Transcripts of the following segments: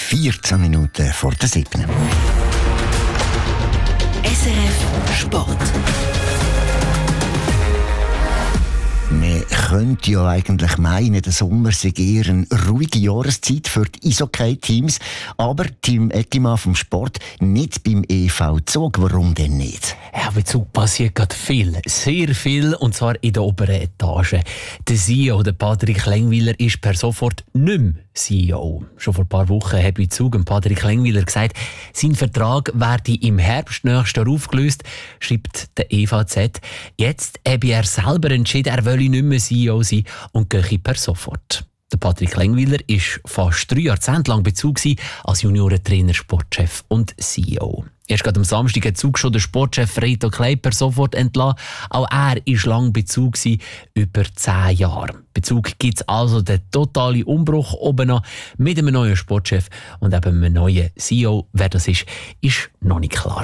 14 Minuten vor der 7. SRF Sport. Man könnte ja eigentlich meinen, der Sommer sei eher eine ruhige Jahreszeit für die Eishockey-Teams. Aber Tim Eckimann vom Sport nicht beim EV Zug. Warum denn nicht? Ja, bei Zug passiert gerade viel. Sehr viel. Und zwar in der oberen Etage. Der CEO, der Patrick Lengwiller, ist per sofort nicht mehr CEO. Schon vor ein paar Wochen hat bei Zug Patrick Lengwiller gesagt, sein Vertrag werde im Herbst nächstes Jahr aufgelöst, schreibt der EVZ. Jetzt habe er selber entschieden, er wolle nicht mehr CEO sein und gehe per sofort. Der Patrick Lengwiller war fast 3 Jahrzehnte lang bei Zug als Juniorentrainer, Sportchef und CEO. Erst gerade am Samstag hat Zug schon den Sportchef Reto Kleib per sofort entlassen. Auch er war lange bei Zug, über 10 Jahre. Bei Zug gibt es also den totalen Umbruch oben an mit einem neuen Sportchef und eben einem neuen CEO. Wer das ist noch nicht klar.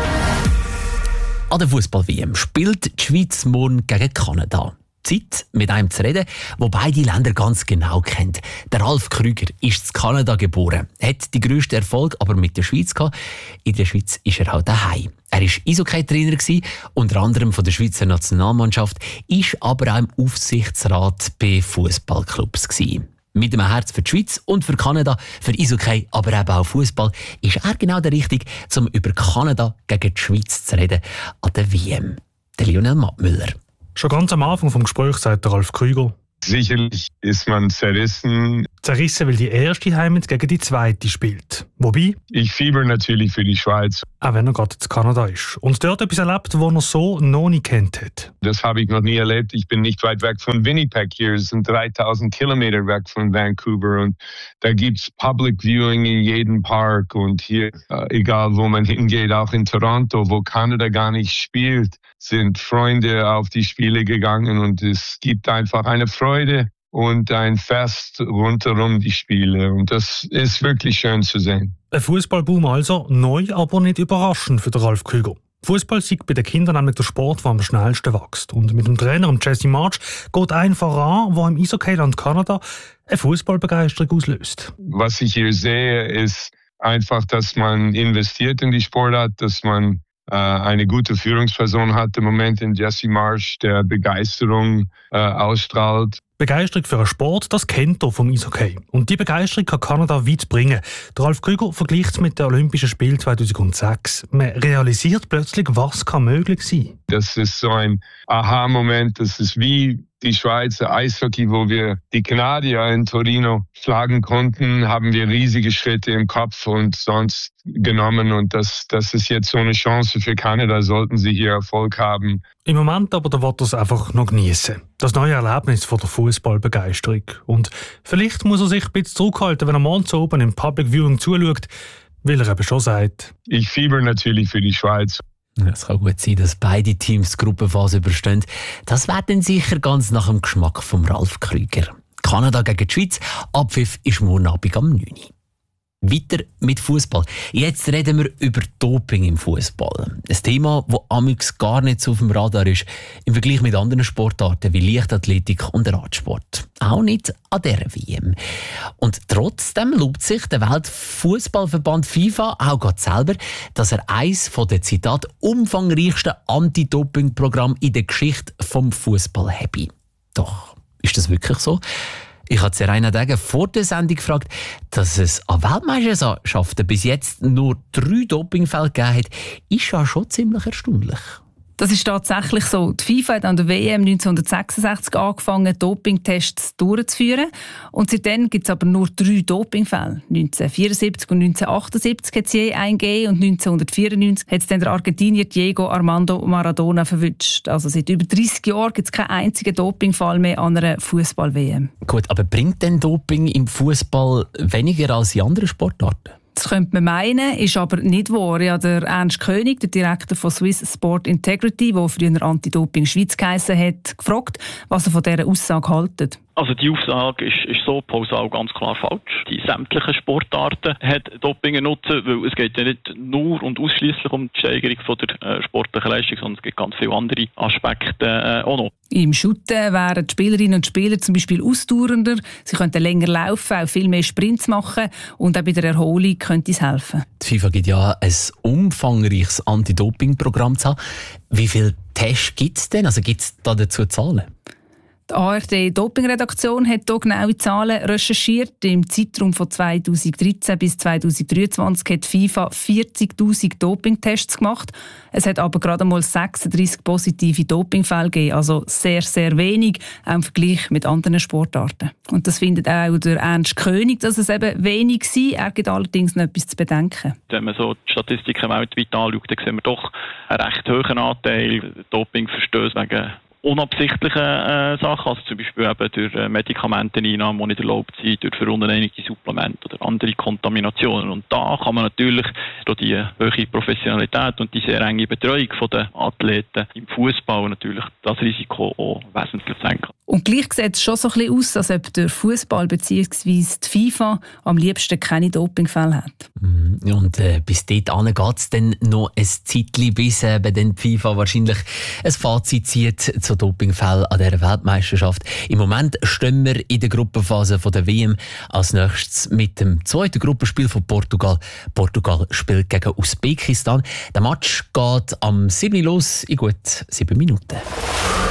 An der Fußball-WM spielt die Schweiz morgen gegen Kanada. Zeit, mit einem zu reden, der beide Länder ganz genau kennt. Der Ralf Krüger ist in Kanada geboren, hat die grössten Erfolg aber mit der Schweiz gehabt. In der Schweiz ist er auch daheim. Er war Eishockey-Trainer, unter anderem von der Schweizer Nationalmannschaft, ist aber auch im Aufsichtsrat bei Fußballclubs gewesen. Mit einem Herz für die Schweiz und für Kanada, für Eishockey, aber eben auch Fußball, ist er genau der Richtige, um über Kanada gegen die Schweiz zu reden an der WM. Der Lionel Mattmüller. Schon ganz am Anfang vom Gespräch sagt der Ralf Krüger: Sicherlich ist man zerrissen. Zerrissen, weil die erste Heimat gegen die zweite spielt. Wobei? Ich fieber natürlich für die Schweiz. Auch wenn er gerade in Kanada ist. Und dort etwas erlebt, was er so noch nie kennt hat. Das habe ich noch nie erlebt. Ich bin nicht weit weg von Winnipeg hier. Es sind 3000 Kilometer weg von Vancouver. Und da gibt's Public Viewing in jedem Park. Und hier, egal wo man hingeht, auch in Toronto, wo Kanada gar nicht spielt, sind Freunde auf die Spiele gegangen. Und es gibt einfach eine Freude und ein Fest rundherum die Spiele. Und das ist wirklich schön zu sehen. Ein Fußballboom also, neu, aber nicht überraschend für den Ralf Krüger. Fußball ist bei den Kindern nämlich der Sport, der am schnellsten wächst. Und mit dem Trainer Jesse March geht ein voran, der im Eishockeyland Kanada eine Fußballbegeisterung auslöst. Was ich hier sehe, ist einfach, dass man investiert in die Sportart, dass man eine gute Führungsperson hat im Moment in Jesse March, der Begeisterung ausstrahlt. Begeisterung für einen Sport, das kennt er vom Eishockey. Und die Begeisterung kann Kanada weit bringen. Der Ralf Krüger vergleicht es mit den Olympischen Spielen 2006. Man realisiert plötzlich, was kann möglich sein. Das ist so ein Aha-Moment. Das ist wie die Schweizer Eishockey, wo wir die Kanadier in Torino schlagen konnten, haben wir riesige Schritte im Kopf und sonst genommen. Und das ist jetzt so eine Chance für Kanada, sollten sie hier Erfolg haben. Im Moment aber, da wird er es einfach noch genießen. Das neue Erlebnis von der Fußballbegeisterung. Und vielleicht muss er sich ein bisschen zurückhalten, wenn er morgens oben im Public Viewing zuschaut, weil er eben schon sagt: Ich fieber natürlich für die Schweiz. Es kann gut sein, dass beide Teams die Gruppenphase überstehen. Das wäre dann sicher ganz nach dem Geschmack von Ralf Krüger. Kanada gegen die Schweiz. Abpfiff ist morgen Abend am 9 Uhr. Weiter mit Fußball. Jetzt reden wir über Doping im Fußball. Ein Thema, das amigs gar nicht so auf dem Radar ist, im Vergleich mit anderen Sportarten wie Leichtathletik und Radsport. Auch nicht an dieser WM. Und trotzdem lobt sich der Weltfußballverband FIFA auch gerade selber, dass er eines der Zitat umfangreichsten Anti-Doping-Programme in der Geschichte vom Fußball habe. Doch, ist das wirklich so? Ich habe Serena Degen vor der Sendung gefragt, dass es an Weltmeisterschaften bis jetzt nur 3 Dopingfälle gegeben hat, ist ja schon ziemlich erstaunlich. Das ist tatsächlich so. Die FIFA hat an der WM 1966 angefangen, Dopingtests durchzuführen. Und seitdem gibt es aber nur 3 Dopingfälle. 1974 und 1978 hat es je einen gegeben und 1994 hat es dann der Argentinier Diego Armando Maradona verwünscht. Also seit über 30 Jahren gibt es keinen einzigen Dopingfall mehr an einer Fußball-WM. Gut, aber bringt denn Doping im Fußball weniger als in anderen Sportarten? Das könnte man meinen, ist aber nicht wahr. Ja, der Ernst König, der Direktor von Swiss Sport Integrity, der früher Anti-Doping Schweiz geheissen hat, gefragt, was er von dieser Aussage hält. Also die Aussage ist so pauschal ganz klar falsch. Die sämtlichen Sportarten hat Doping nutzen, weil es geht ja nicht nur und ausschließlich um die Steigerung von der sportlichen Leistung, sondern es gibt ganz viele andere Aspekte auch noch. Im Shooten wären die Spielerinnen und Spieler zum Beispiel ausdauernder, sie könnten länger laufen, auch viel mehr Sprints machen und auch bei der Erholung könnte es helfen. Die FIFA gibt ja ein umfangreiches Anti-Doping-Programm zu haben. Wie viele Tests gibt es denn? Also gibt es da dazu Zahlen? Die ARD-Doping-Redaktion hat hier genaue Zahlen recherchiert. Im Zeitraum von 2013 bis 2023 hat FIFA 40'000 Dopingtests gemacht. Es hat aber gerade mal 36 positive Dopingfälle gegeben, also sehr, sehr wenig, auch im Vergleich mit anderen Sportarten. Und das findet auch der Ernst König, dass es eben wenig war. Er gibt allerdings noch etwas zu bedenken. Wenn man so die Statistiken weltweit anschaut, dann sehen wir doch einen recht hohen Anteil Dopingverstöße wegen unabsichtliche Sachen, also zum Beispiel eben durch Medikamenteneinnahme, die nicht erlaubt sind, durch verunreinigte Supplemente oder andere Kontaminationen. Und da kann man natürlich durch die hohe Professionalität und die sehr enge Betreuung der Athleten im Fußball natürlich das Risiko auch wesentlich senken. Und gleich sieht es schon so ein bisschen aus, als ob der Fußball bzw. die FIFA am liebsten keine Dopingfälle hat. Und bis dahin geht es dann noch ein Zeitchen, bis die FIFA wahrscheinlich ein Fazit zieht zu Dopingfällen an dieser Weltmeisterschaft. Im Moment stehen wir in der Gruppenphase von der WM als nächstes mit dem zweiten Gruppenspiel von Portugal. Portugal spielt gegen Usbekistan. Der Match geht am 7. los in gut 7 Minuten.